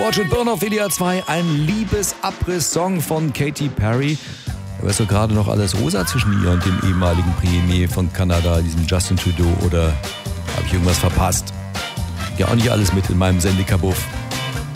Watch and Burn auf WDR 2, ein Liebesabriss-Song von Katy Perry. Da ist doch gerade noch alles rosa zwischen ihr und dem ehemaligen Premier von Kanada, diesem Justin Trudeau, oder habe ich irgendwas verpasst? Ja, auch nicht alles mit in meinem Sendekabuff.